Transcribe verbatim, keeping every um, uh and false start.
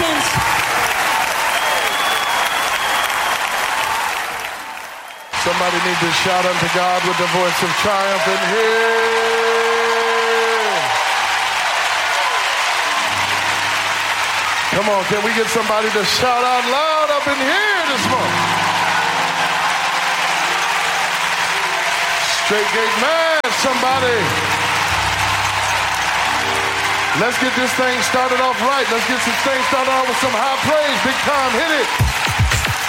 Congratulations. Somebody need to shout unto God with the voice of triumph in here. Come on, can we get somebody to shout out loud up in here this morning? Straight Gate Man, somebody. Let's get this thing started off right. Let's get this thing started off with some high praise. Big time, hit it.